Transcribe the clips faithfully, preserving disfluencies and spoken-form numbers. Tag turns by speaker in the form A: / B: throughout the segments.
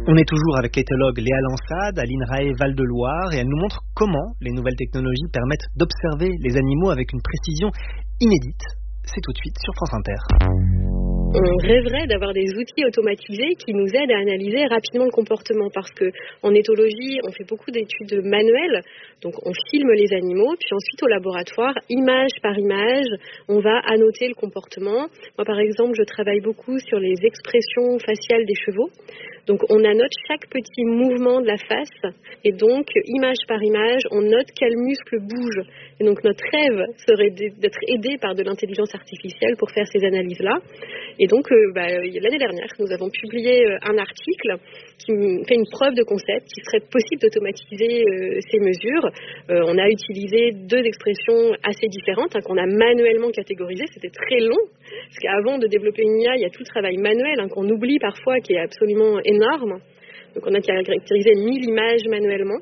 A: On est toujours avec l'éthologue Léa Lansade à l'INRAE Val-de-Loire et elle nous montre comment les nouvelles technologies permettent d'observer les animaux avec une précision inédite. C'est tout de suite sur France Inter.
B: On rêverait d'avoir des outils automatisés qui nous aident à analyser rapidement le comportement parce que en éthologie, on fait beaucoup d'études manuelles, donc on filme les animaux, puis ensuite au laboratoire, image par image, on va annoter le comportement. Moi par exemple, je travaille beaucoup sur les expressions faciales des chevaux. Donc on annote chaque petit mouvement de la face et donc image par image, on note quel muscle bouge. Et donc notre rêve serait d'être aidé par de l'intelligence artificielle pour faire ces analyses-là. Et donc euh, bah, l'année dernière, nous avons publié euh, un article qui fait une preuve de concept qui serait possible d'automatiser euh, ces mesures. Euh, on a utilisé deux expressions assez différentes hein, qu'on a manuellement catégorisées. C'était très long parce qu'avant de développer une I A, il y a tout le travail manuel hein, qu'on oublie parfois qui est absolument énorme. Donc on a caractérisé mille images manuellement.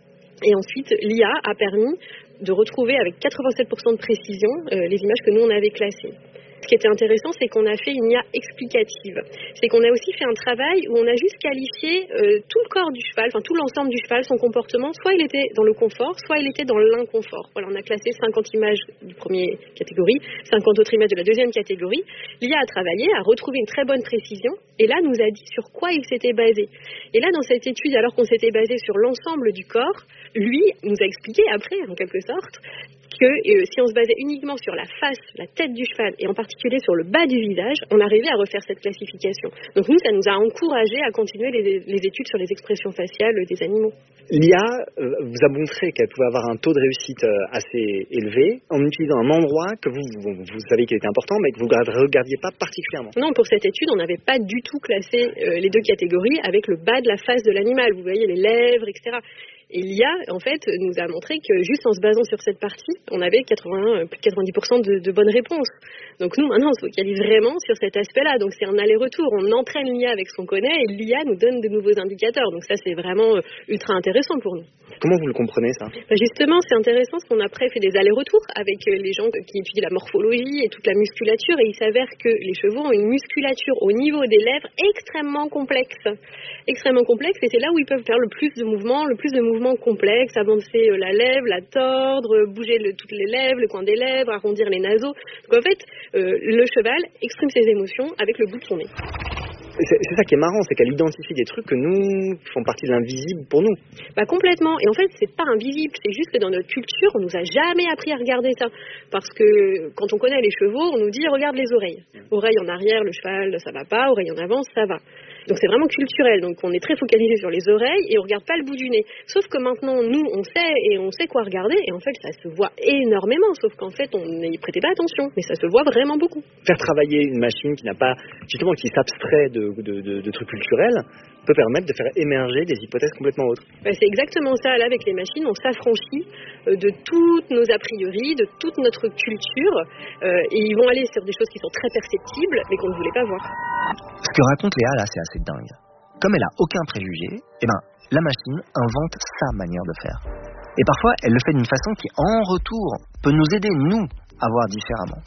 B: Et ensuite, l'I A a permis de retrouver avec quatre-vingt-sept pour cent de précision euh, les images que nous on avait classées. Ce qui était intéressant, c'est qu'on a fait une I A explicative. C'est qu'on a aussi fait un travail où on a juste qualifié euh, tout le corps du cheval, enfin tout l'ensemble du cheval, son comportement. Soit il était dans le confort, soit il était dans l'inconfort. Voilà, on a classé cinquante images du premier catégorie, cinquante autres images de la deuxième catégorie. L'I A a travaillé, a retrouvé une très bonne précision, et là nous a dit sur quoi il s'était basé. Et là, dans cette étude, alors qu'on s'était basé sur l'ensemble du corps, lui nous a expliqué après, en quelque sorte, que euh, si on se basait uniquement sur la face, la tête du cheval et en particulier sur le bas du visage, on arrivait à refaire cette classification. Donc nous, ça nous a encouragé à continuer les, les études sur les expressions faciales des animaux.
C: L'I A euh, vous a montré qu'elle pouvait avoir un taux de réussite euh, assez élevé en utilisant un endroit que vous, vous, vous savez qu'il était important, mais que vous ne regardiez pas particulièrement.
B: Non, pour cette étude, on n'avait pas du tout classé euh, les deux catégories avec le bas de la face de l'animal. Vous voyez les lèvres, et cetera. Et l'I A, en fait, nous a montré que juste en se basant sur cette partie, on avait quatre-vingts, plus de quatre-vingt-dix pour cent de, de bonnes réponses. Donc nous, maintenant, on se focalise vraiment sur cet aspect-là. Donc c'est un aller-retour. On entraîne l'I A avec ce qu'on connaît et l'I A nous donne de nouveaux indicateurs. Donc ça, c'est vraiment ultra intéressant pour nous.
C: Comment vous le comprenez, ça ?
B: Ben justement, c'est intéressant parce qu'on a après fait des allers-retours avec les gens qui étudient la morphologie et toute la musculature. Et il s'avère que les chevaux ont une musculature au niveau des lèvres extrêmement complexe. Extrêmement complexe. Et c'est là où ils peuvent faire le plus de mouvements, le plus de mouvements complexes, avancer la lèvre, la tordre, bouger le, toutes les lèvres, le coin des lèvres, arrondir les naseaux. Donc en fait, euh, le cheval exprime ses émotions avec le bout de son nez.
C: C'est, c'est ça qui est marrant, c'est qu'elle identifie des trucs que nous, qui font partie de l'invisible pour nous.
B: Bah complètement. Et en fait, c'est pas invisible, c'est juste que dans notre culture, on nous a jamais appris à regarder ça. Parce que quand on connaît les chevaux, on nous dit regarde les oreilles. Oreille en arrière, le cheval, ça va pas. Oreille en avant, ça va. Donc c'est vraiment culturel. Donc on est très focalisé sur les oreilles et on regarde pas le bout du nez. Sauf que maintenant, nous, on sait et on sait quoi regarder. Et en fait, ça se voit énormément. Sauf qu'en fait, on n'y prêtait pas attention. Mais ça se voit vraiment beaucoup.
C: Faire travailler une machine qui n'a pas, justement, qui s'abstrait de De, de, de trucs culturels peut permettre de faire émerger des hypothèses complètement autres.
B: Ben c'est exactement ça. Là, avec les machines, on s'affranchit de toutes nos a priori, de toute notre culture, euh, et ils vont aller sur des choses qui sont très perceptibles, mais qu'on ne voulait pas voir.
A: Ce que raconte Léa, là, c'est assez dingue. Comme elle a aucun préjugé, eh ben, la machine invente sa manière de faire. Et parfois, elle le fait d'une façon qui, en retour, peut nous aider, nous, à voir différemment.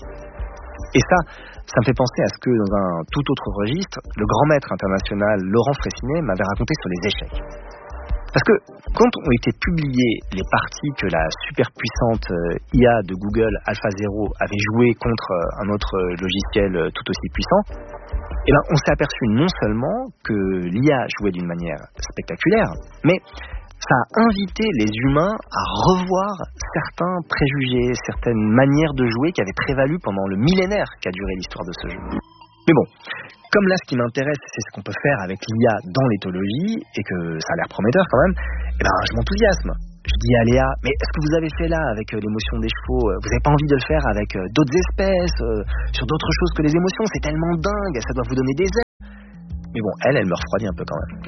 A: Et ça, ça me fait penser à ce que, dans un tout autre registre, le grand maître international Laurent Fressinet m'avait raconté sur les échecs. Parce que quand ont été publiées les parties que la super puissante I A de Google AlphaZero avait jouées contre un autre logiciel tout aussi puissant, eh ben, on s'est aperçu non seulement que l'I A jouait d'une manière spectaculaire, mais ça a invité les humains à revoir certains préjugés, certaines manières de jouer qui avaient prévalu pendant le millénaire qu'a duré l'histoire de ce jeu. Mais bon, comme là ce qui m'intéresse, c'est ce qu'on peut faire avec l'I A dans l'éthologie, et que ça a l'air prometteur quand même, eh ben, je m'enthousiasme. Je dis à Léa, mais ce que vous avez fait là avec l'émotion des chevaux, vous n'avez pas envie de le faire avec d'autres espèces, sur d'autres choses que les émotions, c'est tellement dingue, ça doit vous donner des ailes. Mais bon, elle, elle me refroidit un peu quand même.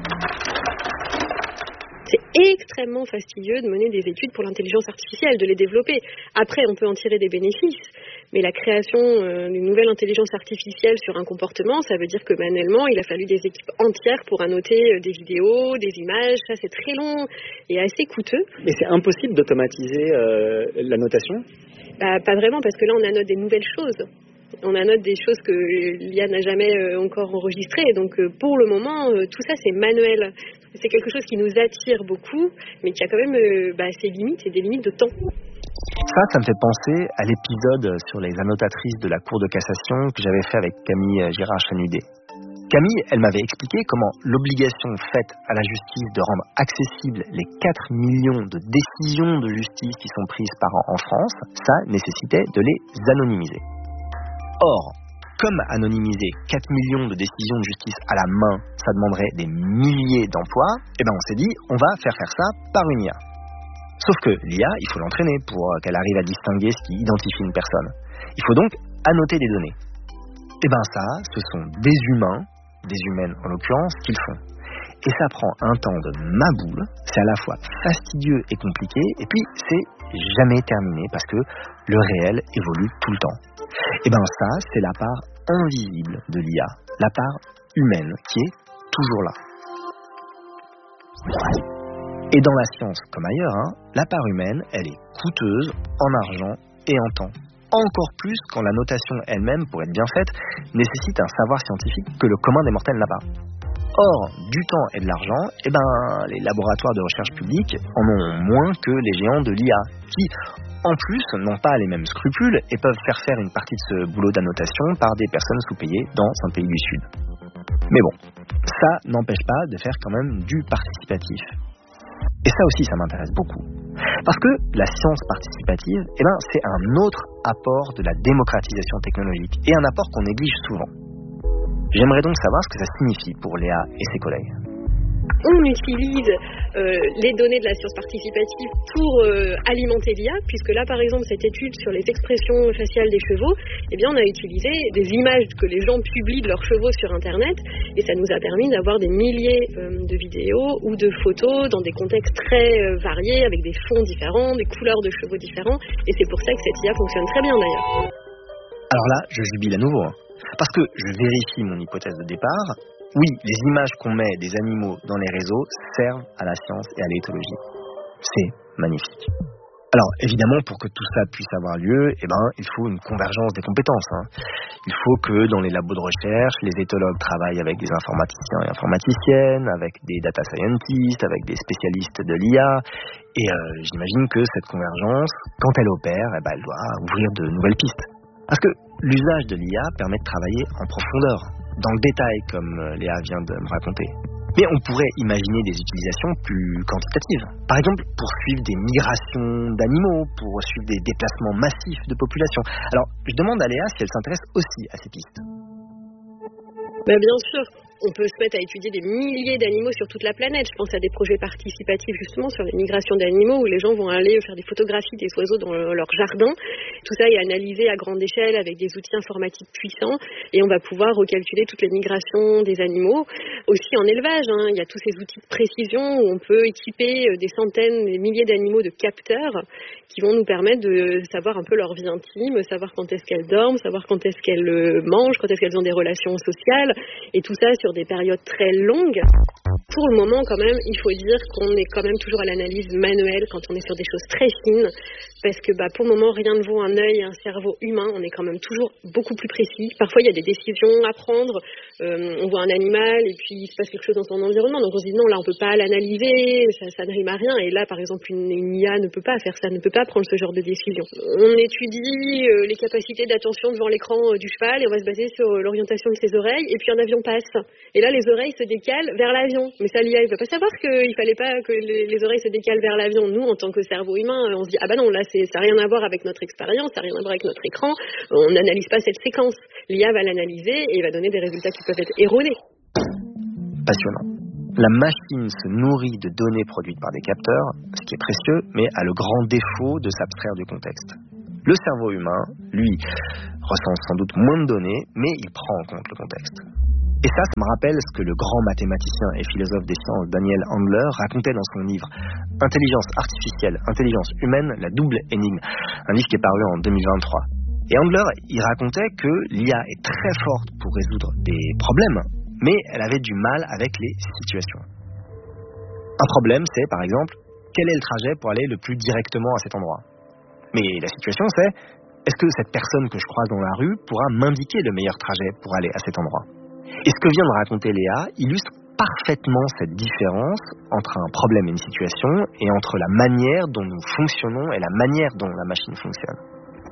B: C'est extrêmement fastidieux de mener des études pour l'intelligence artificielle, de les développer. Après, on peut en tirer des bénéfices, mais la création euh, d'une nouvelle intelligence artificielle sur un comportement, ça veut dire que manuellement, il a fallu des équipes entières pour annoter euh, des vidéos, des images. Ça, c'est très long et assez coûteux.
C: Mais c'est impossible d'automatiser euh, la notation ?
B: Bah, pas vraiment, parce que là, on annote des nouvelles choses. On annote des choses que l'I A n'a jamais euh, encore enregistrées. Donc euh, pour le moment, euh, tout ça c'est manuel. C'est quelque chose qui nous attire beaucoup, mais qui a quand même euh, bah, ses limites et des limites de temps.
A: Ça, ça me fait penser à l'épisode sur les annotatrices de la Cour de cassation que j'avais fait avec Camille Girard-Chanudet. Camille, elle m'avait expliqué comment l'obligation faite à la justice de rendre accessibles les quatre millions de décisions de justice qui sont prises par an en France, ça nécessitait de les anonymiser. Or, comme anonymiser quatre millions de décisions de justice à la main, ça demanderait des milliers d'emplois, eh ben on s'est dit, on va faire faire ça par une I A. Sauf que l'I A, il faut l'entraîner pour qu'elle arrive à distinguer ce qui identifie une personne. Il faut donc annoter des données. Eh ben ça, ce sont des humains, des humaines en l'occurrence, qui le font. Et ça prend un temps de maboule, c'est à la fois fastidieux et compliqué, et puis c'est jamais terminé parce que le réel évolue tout le temps. Et ben ça, c'est la part invisible de l'I A, la part humaine qui est toujours là. Et dans la science comme ailleurs, hein, la part humaine, elle est coûteuse en argent et en temps. Encore plus quand la notation elle-même, pour être bien faite, nécessite un savoir scientifique que le commun des mortels n'a pas. Or, du temps et de l'argent, eh ben, les laboratoires de recherche publique en ont moins que les géants de l'I A, qui, en plus, n'ont pas les mêmes scrupules et peuvent faire faire une partie de ce boulot d'annotation par des personnes sous-payées dans un pays du Sud. Mais bon, ça n'empêche pas de faire quand même du participatif. Et ça aussi, ça m'intéresse beaucoup. Parce que la science participative, eh ben, c'est un autre apport de la démocratisation technologique, et un apport qu'on néglige souvent. J'aimerais donc savoir ce que ça signifie pour Léa et ses collègues.
B: On utilise euh, les données de la science participative pour euh, alimenter l'I A, puisque là, par exemple, cette étude sur les expressions faciales des chevaux, eh bien, on a utilisé des images que les gens publient de leurs chevaux sur Internet, et ça nous a permis d'avoir des milliers euh, de vidéos ou de photos dans des contextes très euh, variés, avec des fonds différents, des couleurs de chevaux différents, et c'est pour ça que cette I A fonctionne très bien d'ailleurs.
A: Alors là, je jubile à nouveau, hein, parce que je vérifie mon hypothèse de départ. Oui, les images qu'on met des animaux dans les réseaux servent à la science et à l'éthologie. C'est magnifique. Alors, évidemment, pour que tout ça puisse avoir lieu, eh ben, il faut une convergence des compétences. Hein. Il faut que dans les labos de recherche, les éthologues travaillent avec des informaticiens et informaticiennes, avec des data scientists, avec des spécialistes de l'I A. Et euh, j'imagine que cette convergence, quand elle opère, eh ben, elle doit ouvrir de nouvelles pistes. Parce que l'usage de l'I A permet de travailler en profondeur, dans le détail, comme Léa vient de me raconter. Mais on pourrait imaginer des utilisations plus quantitatives. Par exemple, pour suivre des migrations d'animaux, pour suivre des déplacements massifs de population. Alors, je demande à Léa si elle s'intéresse aussi à ces pistes.
B: Bah bien sûr, on peut se mettre à étudier des milliers d'animaux sur toute la planète. Je pense à des projets participatifs justement sur les migrations d'animaux où les gens vont aller faire des photographies des oiseaux dans leur jardin. Tout ça est analysé à grande échelle avec des outils informatiques puissants et on va pouvoir recalculer toutes les migrations des animaux. Aussi en élevage, hein, il y a tous ces outils de précision où on peut équiper des centaines, des milliers d'animaux de capteurs qui vont nous permettre de savoir un peu leur vie intime, savoir quand est-ce qu'elles dorment, savoir quand est-ce qu'elles mangent, quand est-ce qu'elles ont des relations sociales et tout ça sur des périodes très longues. Pour le moment, quand même, il faut dire qu'on est quand même toujours à l'analyse manuelle quand on est sur des choses très fines, parce que bah, pour le moment, rien ne vaut un œil et un cerveau humain. On est quand même toujours beaucoup plus précis. Parfois, il y a des décisions à prendre. Euh, on voit un animal et puis il se passe quelque chose dans son environnement. Donc on se dit non, là, on peut pas l'analyser, ça, ça ne rime à rien. Et là, par exemple, une, une I A ne peut pas faire ça, ne peut pas prendre ce genre de décision. On étudie euh, les capacités d'attention devant l'écran euh, du cheval et on va se baser sur euh, l'orientation de ses oreilles. Et puis un avion passe. Et là, les oreilles se décalent vers l'avion. Mais ça, l'I A, il ne peut pas savoir qu'il fallait pas que les, les oreilles se décalent vers l'avion. Nous, en tant que cerveau humain, on se dit ah bah non, là, c'est, ça n'a rien à voir avec notre expérience, ça n'a rien à voir avec notre écran. On n'analyse pas cette séquence. L'I A va l'analyser et va donner des résultats qui peuvent être erronés.
A: Passionnant. La machine se nourrit de données produites par des capteurs, ce qui est précieux, mais a le grand défaut de s'abstraire du contexte. Le cerveau humain, lui, recense sans doute moins de données, mais il prend en compte le contexte. Et ça, ça me rappelle ce que le grand mathématicien et philosophe des sciences Daniel Andler racontait dans son livre « Intelligence artificielle, intelligence humaine, la double énigme », un livre qui est paru en deux mille vingt-trois. Et Andler, il racontait que l'I A est très forte pour résoudre des problèmes, mais elle avait du mal avec les situations. Un problème, c'est, par exemple, quel est le trajet pour aller le plus directement à cet endroit ? Mais la situation, c'est Est-ce que cette personne que je croise dans la rue pourra m'indiquer le meilleur trajet pour aller à cet endroit? Et ce que vient de raconter Léa illustre parfaitement cette différence entre un problème et une situation et entre la manière dont nous fonctionnons et la manière dont la machine fonctionne.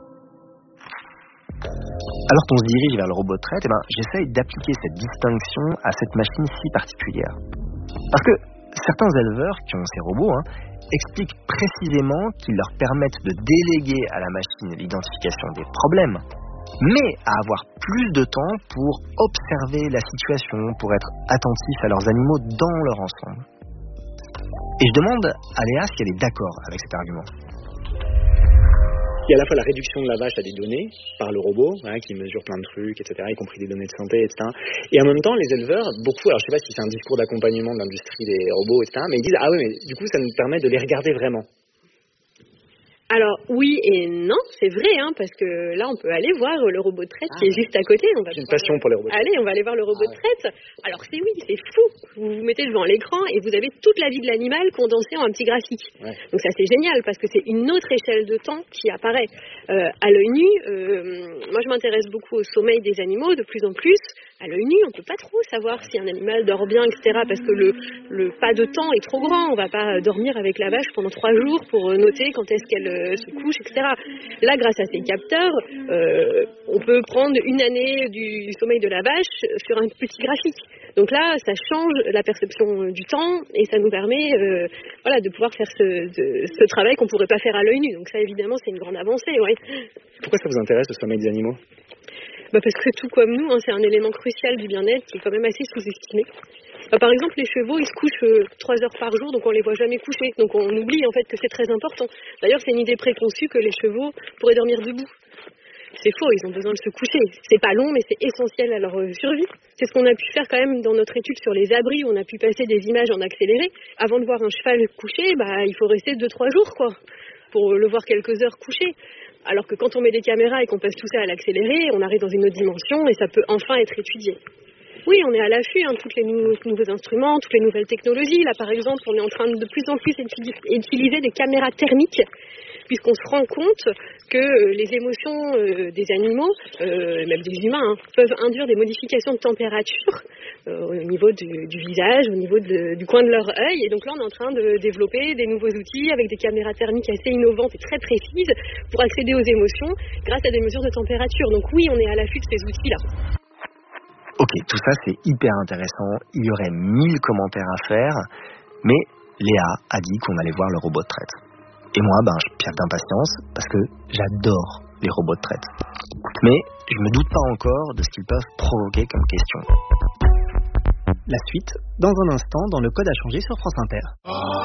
A: Alors qu'on se dirige vers le robot de traite, eh ben, j'essaye d'appliquer cette distinction à cette machine si particulière. Parce que certains éleveurs qui ont ces robots hein, expliquent précisément qu'ils leur permettent de déléguer à la machine l'identification des problèmes, mais à avoir plus de temps pour observer la situation, pour être attentifs à leurs animaux dans leur ensemble. Et je demande à Léa si elle est d'accord avec cet argument.
C: Il y a à la fois la réduction de la vache à des données par le robot, hein, qui mesure plein de trucs, et cetera, y compris des données de santé, et cetera. Et en même temps, les éleveurs, beaucoup, alors je ne sais pas si c'est un discours d'accompagnement de l'industrie des robots, et cetera, mais ils disent « Ah oui, mais du coup, ça nous permet de les regarder vraiment ».
B: Alors oui et non, c'est vrai, hein, parce que là on peut aller voir le robot de traite ah, qui est juste à côté. On va
C: j'ai une passion pour les robots.
B: Allez, on va aller voir le robot ah, de traite. Alors c'est oui, c'est fou. Vous vous mettez devant l'écran et vous avez toute la vie de l'animal condensée en un petit graphique. Ouais. Donc ça c'est génial parce que c'est une autre échelle de temps qui apparaît euh, à l'œil nu. Euh, moi je m'intéresse beaucoup au sommeil des animaux de plus en plus. À l'œil nu, on peut pas trop savoir si un animal dort bien, et cetera. Parce que le, le pas de temps est trop grand. On va pas dormir avec la vache pendant trois jours pour noter quand est-ce qu'elle euh, se couche, et cetera. Là, grâce à ces capteurs, euh, on peut prendre une année du sommeil de la vache sur un petit graphique. Donc là, ça change la perception du temps et ça nous permet, euh, voilà, de pouvoir faire ce, de, ce travail qu'on pourrait pas faire à l'œil nu. Donc ça, évidemment, c'est une grande avancée, ouais.
C: Pourquoi ça vous intéresse le sommeil des animaux ?
B: Bah parce que tout comme nous, hein, c'est un élément crucial du bien-être qui est quand même assez sous-estimé. Bah par exemple, les chevaux, ils se couchent euh, trois heures par jour, donc on les voit jamais coucher. Donc on oublie en fait que c'est très important. D'ailleurs, c'est une idée préconçue que les chevaux pourraient dormir debout. C'est faux, ils ont besoin de se coucher. C'est pas long, mais c'est essentiel à leur euh, survie. C'est ce qu'on a pu faire quand même dans notre étude sur les abris, où on a pu passer des images en accéléré. Avant de voir un cheval coucher, bah il faut rester deux trois jours, quoi, pour le voir quelques heures coucher. Alors que quand on met des caméras et qu'on passe tout ça à l'accéléré, on arrive dans une autre dimension et ça peut enfin être étudié. Oui, on est à l'affût, hein, tous les nou- nouveaux instruments, toutes les nouvelles technologies. Là, par exemple, on est en train de, de plus en plus d'utiliser des caméras thermiques, puisqu'on se rend compte que euh, les émotions euh, des animaux, euh, même des humains, hein, peuvent induire des modifications de température euh, au niveau du, du visage, au niveau de, du coin de leur œil. Et donc là, on est en train de développer des nouveaux outils avec des caméras thermiques assez innovantes et très précises pour accéder aux émotions grâce à des mesures de température. Donc oui, on est à l'affût de ces outils-là.
A: Ok, tout ça c'est hyper intéressant, il y aurait mille commentaires à faire, mais Léa a dit qu'on allait voir le robot de traite. Et moi, ben, je piaffe d'impatience parce que j'adore les robots de traite. Mais je me doute pas encore de ce qu'ils peuvent provoquer comme question. La suite, dans un instant, dans le code à changer sur France Inter.